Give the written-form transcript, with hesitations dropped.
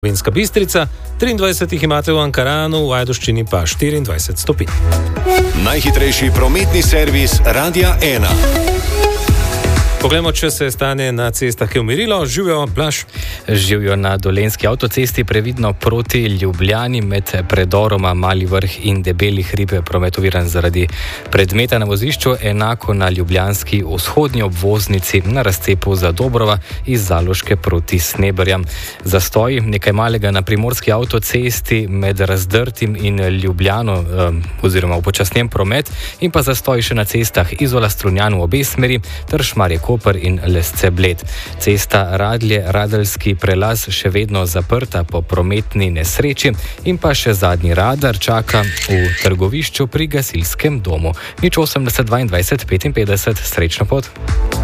Slovenska Bistrica, 23 jih imate v Ankaranu, v Ajdovščini pa 24 stopinj. Najhitrejši prometni servis Radia 1. Poglejmo, če se je stanje na cestah umirilo. Živijo, Blaž. Živijo na Dolenjski avtocesti, previdno proti Ljubljani med predoroma Mali Vrh in Debeli hrib promet oviran zaradi predmeta na vozišču, enako na ljubljanski vzhodnji obvoznici na razcepu Zadobrova iz Zaloške proti Sneberjam. Zastoji nekaj malega na primorski avtocesti med Razdrtim in Ljubljano oziroma upočasnjen promet in pa zastoji še na cestah Izola Strunjan v obe smeri ter Šmarje Koper in Lesce Bled. Cesta Radlje-Radeljski prelaz še vedno zaprta po prometni nesreči in pa še zadnji radar čaka v trgovišču pri gasilskem domu. 080 22 55, srečno pot.